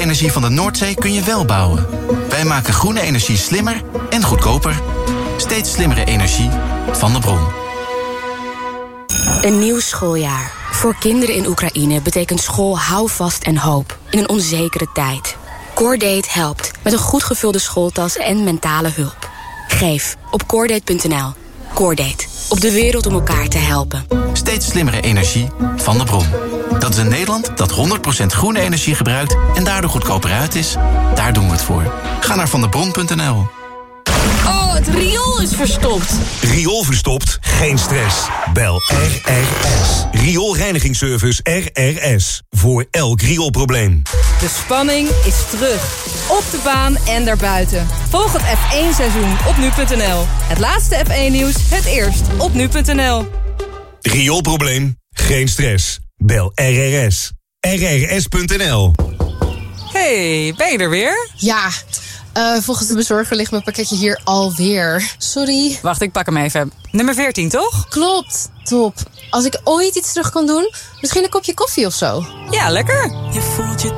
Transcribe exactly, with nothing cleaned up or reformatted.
windenergie van de Noordzee kun je wel bouwen. Wij maken groene energie slimmer en goedkoper. Steeds slimmere energie van de bron. Een nieuw schooljaar. Voor kinderen in Oekraïne betekent school houvast en hoop in een onzekere tijd. Coordate helpt met een goed gevulde schooltas en mentale hulp. Geef op coordate punt n l. Coordate. Op de wereld om elkaar te helpen. Steeds slimmere energie van de bron. Dat is een Nederland dat honderd procent groene energie gebruikt en daardoor goedkoper uit is. Daar doen we het voor. Ga naar vandebron punt n l. Oh, het riool is verstopt. Riool verstopt? Geen stress. Bel R R S. Rioolreinigingsservice R R S. Voor elk rioolprobleem. De spanning is terug. Op de baan en daarbuiten. Volg het F één seizoen op nu punt n l. Het laatste F één nieuws, het eerst op nu punt n l. Rioolprobleem? Geen stress. Bel R R S. R R S punt n l. Hey, ben je er weer? Ja, uh, volgens de bezorger ligt mijn pakketje hier alweer. Sorry. Wacht, ik pak hem even. Nummer veertien, toch? Klopt, top. Als ik ooit iets terug kan doen, misschien een kopje koffie of zo. Ja, lekker. Je voelt je